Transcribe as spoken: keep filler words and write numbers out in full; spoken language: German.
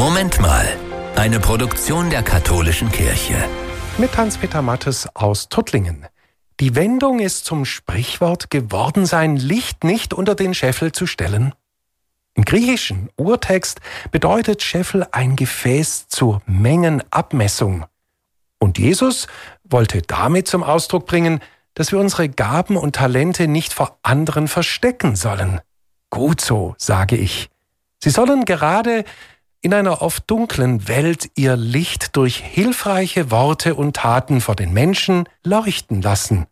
Moment mal. Eine Produktion der Katholischen Kirche. Mit Hans-Peter Mattes aus Tuttlingen. Die Wendung ist zum Sprichwort geworden, sein Licht nicht unter den Scheffel zu stellen. Im griechischen Urtext bedeutet Scheffel ein Gefäß zur Mengenabmessung. Und Jesus wollte damit zum Ausdruck bringen, dass wir unsere Gaben und Talente nicht vor anderen verstecken sollen. Gut so, sage ich. Sie sollen gerade in einer oft dunklen Welt ihr Licht durch hilfreiche Worte und Taten vor den Menschen leuchten lassen.